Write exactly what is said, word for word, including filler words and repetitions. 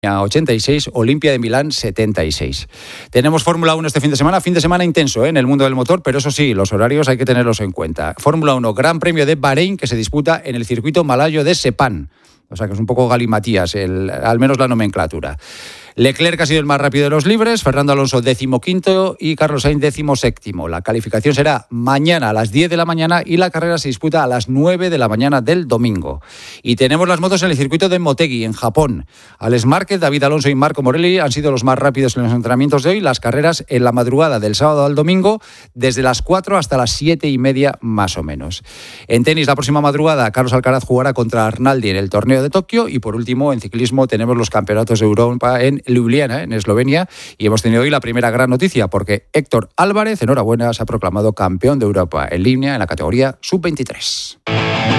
ochenta y seis, Olimpia de Milán setenta y seis. Tenemos Fórmula uno este fin de semana, fin de semana intenso ¿eh? en el mundo del motor, pero eso sí, los horarios hay que tenerlos en cuenta. Fórmula uno, Gran Premio de Bahrein, que se disputa en el circuito malayo de Sepang. O sea que es un poco galimatías, el, al menos la nomenclatura. Leclerc ha sido el más rápido de los libres, Fernando Alonso decimoquinto y Carlos Sainz decimoséptimo. La calificación será mañana a las diez de la mañana y la carrera se disputa a las nueve de la mañana del domingo. Y tenemos las motos en el circuito de Motegi, en Japón. Alex Márquez, David Alonso y Marco Morelli han sido los más rápidos en los entrenamientos de hoy. Las carreras en la madrugada del sábado al domingo, desde las cuatro hasta las siete y media más o menos. En tenis, la próxima madrugada, Carlos Alcaraz jugará contra Arnaldi en el torneo de Tokio. Y por último, en ciclismo tenemos los campeonatos de Europa en Ljubljana, en Eslovenia, y hemos tenido hoy la primera gran noticia porque Héctor Álvarez, enhorabuena, se ha proclamado campeón de Europa en línea en la categoría sub veintitrés.